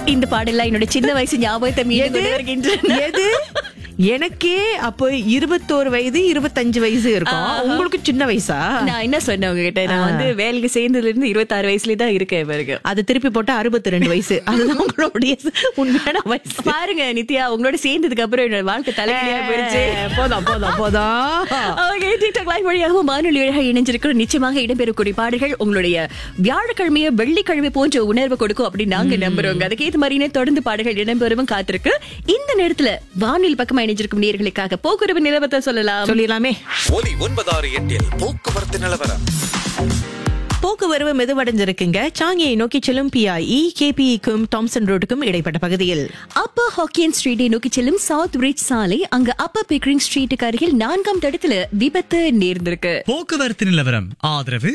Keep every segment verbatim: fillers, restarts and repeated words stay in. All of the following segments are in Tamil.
இந்த பாடலாம் என்னோட சின்ன வயசு ஞாபகத்தை மீண்டும் கொண்டு வருகின்றன. எது எனக்கே அப்போ இருபத்தோரு வயது இருபத்தஞ்சு வயசு இருக்கும். உங்களுக்கு சின்ன வயசா? நான் என்ன சொன்னேன் உங்ககிட்ட, நான் வந்து வேலைக்கு சேர்ந்ததுல இருந்து இருபத்தாறு வயசுல தான் இருக்கேன் பிறகு. அது திருப்பி போட்டா அறுபத்தி ரெண்டு வயசு. அதுதான் உங்களுடைய உண்மையான வயசு. பாருங்க நித்யா, உங்களோட சேர்ந்ததுக்கு அப்புறம் என்னோட வாழ்க்கை தலைவலியா போயிருச்சு. போதும் போதும் போதும். ஓகே, டிக்டாக் லைவ் வழியாகவும் வானொலி வழியாக இணைஞ்சிருக்கிற நிச்சயமாக இடம்பெறக்கூடிய பாடல்கள் உங்களுடைய வியாழக்கிழமைய வெள்ளிக்கிழமை போன்ற உணர்வு கொடுக்கும் அப்படின்னு நாங்க நம்புறோங்க. அதுக்கேற்ற மாதிரியே தொடர்ந்து பாடல்கள் இடம்பெறவும் காத்திருக்கு. இந்த நேரத்துல வானொலி பக்கமா இணைஞ்சிருக்கும் நேயர்களுக்காக போக்குவரத்து நிலவரத்தை சொல்லலாம் சொல்லிடலாமே. ஒலி ஒன்பதாறு எட்டில் போக்குவரத்து நிலவரம். போக்குவரவு மெதுவடைஞ்சிருக்குங்க. சாங்கியை நோக்கி செல்லும் பிஐஇ கேபிஇக்கும் டாம்சன் ரோடுக்கும் இடைப்பட்ட பகுதியில். அப்பர் ஹாக்கியன் ஸ்ட்ரீட்டை நோக்கி செல்லும் சவுத் பிரிட்ஜ் சாலை, அங்க அப்பர் பிக்ரிங் ஸ்ட்ரீட்டுக்கு அருகில் நான்காம் தடத்துல விபத்து நேர்ந்திருக்கு. போக்குவரத்து நிலவரம் ஆதரவு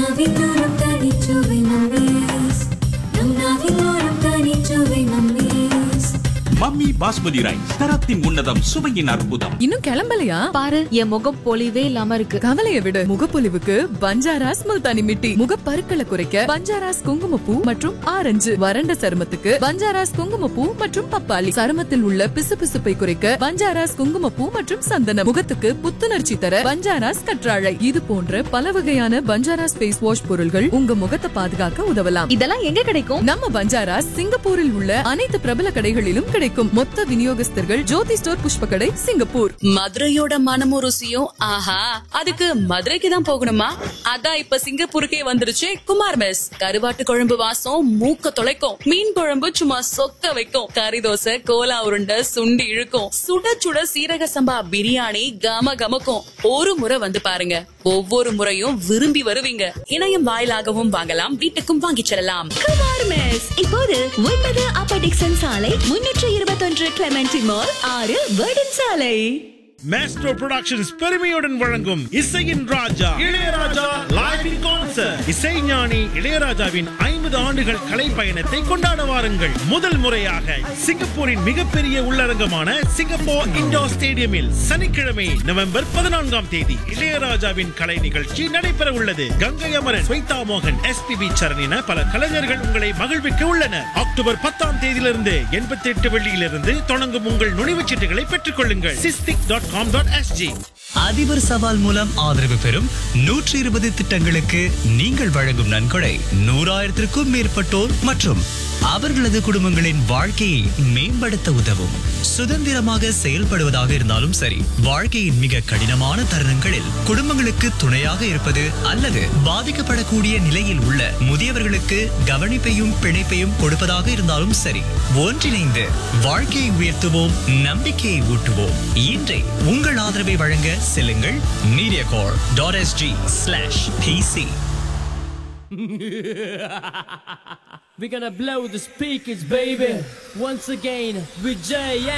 மம்மி பாஸ்மதி ரைஸ், தரத்தின் உன்னதம், சுவையின் அற்புதம். இன்னும் கிளம்பலையா? பாரு, என் முகம் பொலிவே இல்லாம இருக்கு. கவலைய விடு, முகப்பொலிவுக்கு பஞ்சாராஸ் முல்தானி மிட்டி. முகப்பருக்களை குறைக்க பஞ்சாராஸ் குங்குமப்பூ மற்றும் ஆரஞ்சு. வறண்ட சருமத்துக்கு பஞ்சாராஸ் குங்குமப்பூ மற்றும் பப்பாளி. சருமத்தில் உள்ள பிசுபிசுப்பை குறைக்க பஞ்சாராஸ் குங்குமப்பூ மற்றும் சந்தனம். முகத்துக்கு புத்துணர்ச்சி தர பஞ்சாராஸ் கற்றாழை. இது போன்ற பல வகையான பஞ்சாராஸ் ஃபேஸ் வாஷ் பொருள்கள் உங்க முகத்தை பாதுகாக்க உதவலாம். இதெல்லாம் எங்க கிடைக்கும்? நம்ம பஞ்சாராஸ் சிங்கப்பூரில் உள்ள அனைத்து பிரபல கடைகளிலும் கிடைக்கும். மொத்த விநியோகஸ்தர்கள் ஜோதி ஸ்டோர், புஷ்ப கடை, சிங்கப்பூர். மதுரையோட மனமும் ருசியும் ஆஹா, அதுக்கு மதுரைக்கு தான் போகணுமா? அதான் இப்ப சிங்கப்பூருக்கே வந்துருச்சு குமார் மெஸ். கருவாட்டு குழம்பு வாசம் மூக்க தொலைக்கும், மீன் குழம்பு சும்மா சொக்க வைக்கும், கறி தோசை, கோலா உருண்டை, சுண்டி இழுக்கும், சுட சுட சீரக சம்பா பிரியாணி கம கமக்கும். ஒரு முறை வந்து பாருங்க, ஒவ்வொரு முறையும் விரும்பி வருவீங்க. இணையம் வாயிலாகவும் வாங்கலாம், வீட்டுக்கும் வாங்கிச் செல்லலாம். குமார் மெஸ் இப்போது ஒன்பது அப்பர் டிக்சன் சாலை, முன்னூற்று இருபத்தொன்று கிளெமென்டி மால், ஆறு வேர்டன் சாலை. மேஸ்ட்ரோ புரொடக்ஷன்ஸ் பெருமையுடன் வழங்கும் இசையின் ராஜா இளையராஜா லைவ் இன் கான்சர்ட். இசைஞானி இளையராஜாவின் ஐம்பது ஆண்டுகள் கலை பயணத்தை கொண்டாட வாருங்கள். முதல் முறையாக சிங்கப்பூரின் மிகப்பெரிய உள்ளரங்கமான சிங்கப்பூர் இண்டோர் ஸ்டேடியமில் சனிக்கிழமை நவம்பர் பதினான்காம் தேதி இளையராஜாவின் கலை நிகழ்ச்சி நடைபெற உள்ளது. கங்கை அமரன், ஸ்வேதா மோகன், எஸ்பிபி சரண் என பல கலைஞர்கள் உங்களை மகிழ்விக்க உள்ளனர். அக்டோபர் பத்தாம் தேதியிலிருந்து எண்பத்தி எட்டு வெள்ளியிலிருந்து தொடங்கும் உங்கள் நுழைவுச் சீட்டுகளை பெற்றுக் கொள்ளுங்கள். SISTIC dot com dot SG. அதிபர் சவால் மூலம் ஆதரவு பெறும் நூற்றி இருபது திட்டங்களுக்கு நீங்கள் வழங்கும் நன்கொடை நூறாயிரத்திற்கும் மேற்பட்டோர் மற்றும் அவர்களது குடும்பங்களின் வாழ்க்கையை மேம்படுத்த உதவும். சுதந்திரமாக செயல்படுவதாக இருந்தாலும் சரி, வாழ்க்கையின் மிக கடினமான தருணங்களில் குடும்பங்களுக்கு துணையாக இருப்பது அல்லது பாதிக்கப்படக்கூடிய நிலையில் உள்ள முதியவர்களுக்கு கவனிப்பையும் பிணைப்பையும் கொடுப்பதாக இருந்தாலும் சரி, ஒன்றிணைந்து வாழ்க்கையை உயர்த்துவோம், நம்பிக்கையை ஊட்டுவோம். இன்றை உங்கள் ஆதரவை வழங்க செல்லுங்கள் மீடியாகார் dot SG slash PC. We're gonna blow the speakers, baby. Once again with Jay.